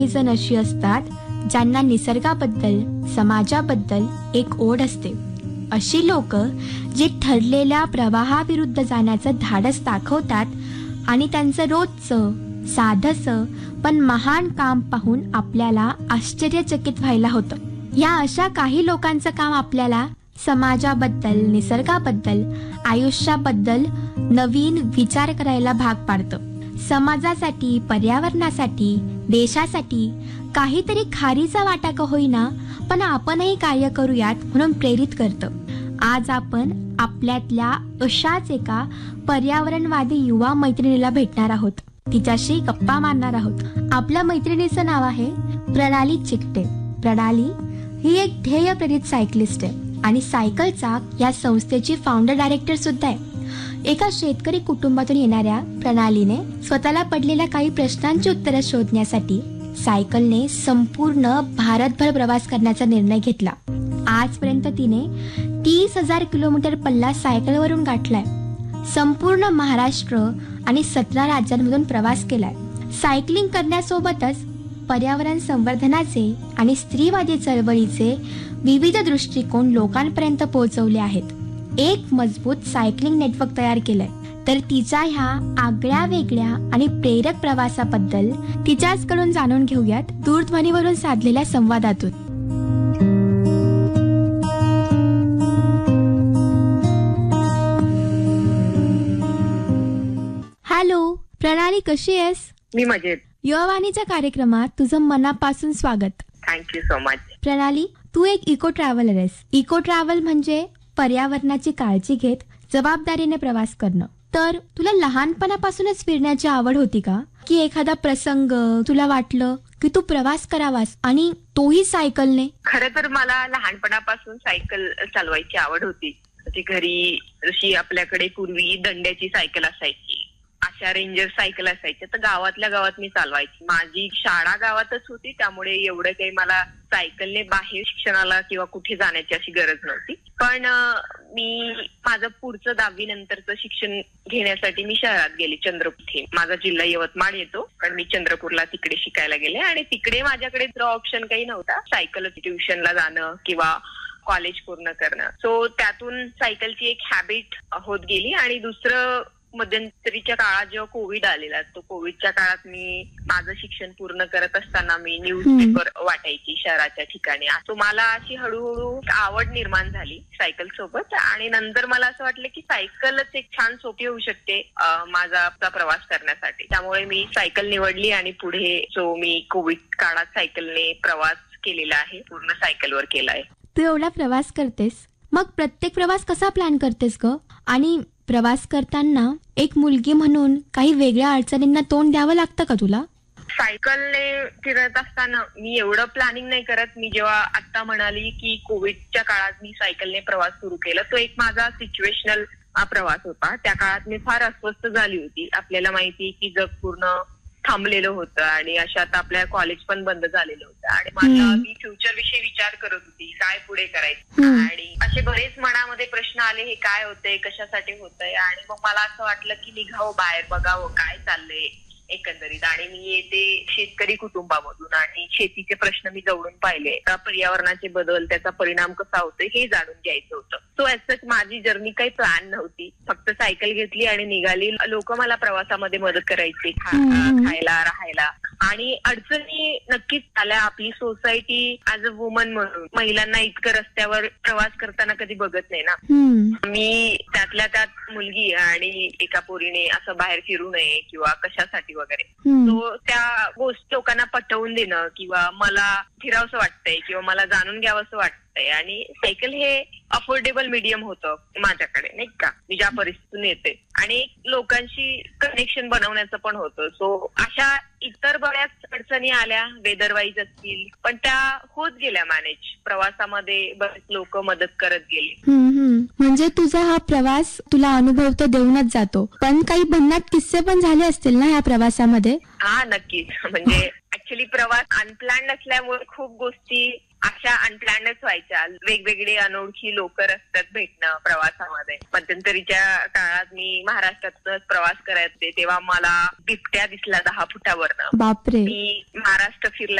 जण अशी असतात ज्यांना निसर्गाबद्दल, समाजाबद्दल एक ओढ असते. अशी लोक जे ठरलेल्या प्रवाहाविरुद्ध जाण्याचं धाडस दाखवतात आणि त्यांचं रोजचं साधंसं पण महान काम पाहून आपल्याला आश्चर्यचकित व्हायला होतं. या अशा काही लोकांचं काम आपल्याला समाजाबद्दल, निसर्गाबद्दल, आयुष्याबद्दल नवीन विचार करायला भाग पाडतं. समाजासाठी, पर्यावरणासाठी, देशासाठी काहीतरी खारीचा वाटा का होईना पण आपणही कार्य करूयात म्हणून प्रेरित करतं. आज आपण आपल्यातल्या अशाच एका पर्यावरणवादी युवा मैत्रिणीला भेटणार आहोत. तिच्याशी गप्पा मारणार आहोत. आपल्या मैत्रिणीचं नाव आहे प्रणाली चिकटे. प्रणाली ही एक ध्येय प्रेरित सायकलिस्ट आहे आणि सायकल चाक या संस्थेची फाउंडर डायरेक्टर सुद्धा आहे. एका शेतकरी कुटुंबातून येणाऱ्या प्रणालीने स्वतःला पडलेल्या काही प्रश्नांची उत्तरं शोधण्यासाठी सायकलने संपूर्ण भारतभर प्रवास करण्याचा निर्णय घेतला. आजपर्यंत तिने 30,000 किलोमीटर पल्ला सायकलवरून गाठलाय. संपूर्ण महाराष्ट्र आणि 17 राज्यांमधून प्रवास केलाय. सायकलिंग करण्यासोबतच पर्यावरण संवर्धनाचे आणि स्त्रीवादी चळवळीचे विविध दृष्टिकोन लोकांपर्यंत पोहोचवले आहेत. एक मजबूत सायकलिंग नेटवर्क तयार केलंय. तर तिच्या ह्या आगळ्या वेगळ्या आणि प्रेरक प्रवासाबद्दल तिच्याचकडून जाणून घेऊयात दूरध्वनीवरून साधलेल्या संवादातून. हॅलो प्रणाली, कशी आहेस? मी मजेत. युवावाणीच्या कार्यक्रमात तुझं मनापासून स्वागत. Thank you so much. प्रणाली, तू एक इको ट्रॅव्हलर आहेस. इको ट्रॅव्हल म्हणजे पर्यावरणाची काळजी घेत जबाबदारीने प्रवास करणं. तर तुला लहानपणापासूनच फिरण्याची आवड होती का, की एखादा प्रसंग तुला वाटलं की तू प्रवास करावास आणि तोही सायकलने? खरं तर मला लहानपणापासून सायकल चालवायची आवड होती. घरी जशी आपल्याकडे पूर्वी दंड्याची सायकल असायची, अशा रेंजर सायकल असायच्या, तर गावातल्या गावात मी चालवायची. माझी शाळा गावातच होती, त्यामुळे एवढं काही मला सायकलने बाहेर शिक्षणाला किंवा कुठे जाण्याची अशी गरज नव्हती. पण मी माझं पुढचं 10वी नंतरचं शिक्षण घेण्यासाठी मी शहरात गेले, चंद्रपूर. माझा जिल्हा यवतमाळ येतो, पण मी चंद्रपूरला तिकडे शिकायला गेले आणि तिकडे माझ्याकडे ऑप्शन काही नव्हता, सायकल ट्युशनला जाणं किंवा कॉलेज पूर्ण करणं. सो त्यातून सायकलची एक हॅबिट होत गेली. आणि दुसरं, मध्यंतरीच्या काळात जेव्हा कोविड आलेला, तो कोविडच्या काळात मी माझं शिक्षण पूर्ण करत असताना मी न्यूजपेपर वाटायची शहराच्या ठिकाणी. तो मला अशी हळूहळू आवड निर्माण झाली सायकल सोबत. आणि नंतर मला असं वाटलं की सायकलच एक छान सोपी होऊ शकते माझा प्रवास करण्यासाठी. त्यामुळे मी सायकल निवडली आणि पुढे जो मी कोविड काळात सायकलने प्रवास केलेला आहे, पूर्ण सायकलवर केलाय. तू एवढा प्रवास करतेस, मग प्रत्येक प्रवास कसा प्लॅन करतेस ग? आणि प्रवास करताना एक मुलगी म्हणून काही वेगळ्या अडचणींना तोंड द्यावं लागतं का तुला? सायकलने फिरत असताना मी एवढं प्लॅनिंग नाही करत. मी जेव्हा आता म्हणाली की कोविडच्या काळात मी सायकलने प्रवास सुरू केला, तो एक माझा सिच्युएशनल प्रवास होता. त्या काळात मी फार अस्वस्थ झाली होती. आपल्याला माहिती की जग पूर्ण थांबलेलं होतं आणि अशात आपल्या कॉलेज पण बंद झालेलं होतं आणि मी फ्युचर विषयी विचार करत होती, काय पुढे करायचं. आणि असे बरेच मनामध्ये प्रश्न आले, हे काय होतंय, कशासाठी होतंय. आणि मग मला असं वाटलं की निघावं बाहेर, बघावं काय चाललंय एकंदरीत. आणि मी येते शेतकरी कुटुंबामधून आणि शेतीचे प्रश्न मी जवळून पाहिले, पर्यावरणाचे बदल, त्याचा परिणाम कसा होतोय हे जाणून घ्यायचं होतं. सो असंच माझी जर्नी काही प्लॅन नव्हती, फक्त सायकल घेतली आणि निघाली. लोक मला प्रवासामध्ये मदत करायची, खायला, राहायला. आणि अडचणी नक्कीच आल्या. आपली सोसायटी ऍज अ वुमन म्हणून महिलांना इतकं रस्त्यावर प्रवास करताना कधी बघत नाही ना. मी त्यातल्या त्यात मुलगी आणि एका पोरीने असं बाहेर फिरू नये किंवा कशासाठी वगैरे. तो त्या गोष्टी लोकांना पटवून देणं किंवा मला फिरावंसं वाटतंय किंवा मला जाणून घ्यावंसं वाटतंय. आणि सायकल हे अफोर्डेबल मीडियम होतं माझ्याकडे, नाही का, मी ज्या परिस्थितीतून येते. आणि लोकांशी कनेक्शन बनवण्याचं पण होतं. सो अशा इतर बऱ्याच अडचणी आल्या, वेदर वाईज असतील, पण त्या होत गेल्या मॅनेज. प्रवासामध्ये बरेच लोक मदत करत गेले. म्हणजे तुझा हा प्रवास तुला अनुभव तर देऊनच जातो, पण काही भन्नाट किस्से पण झाले असतील ना या प्रवासामध्ये? हा, नक्कीच. म्हणजे ऍक्च्युली प्रवास अनप्लॅन्ड असल्यामुळे खूप गोष्टी अशा अनप्लॅनच व्हायच्या. वेगवेगळे अनोळखी लोक रस्त्यात भेटणं प्रवासामध्ये. मध्यंतरीच्या काळात मी महाराष्ट्रातूनच प्रवास करायचे तेव्हा मला बिबट्या दिसला 10 फुटावरनं. बापरे. मी महाराष्ट्र फिरला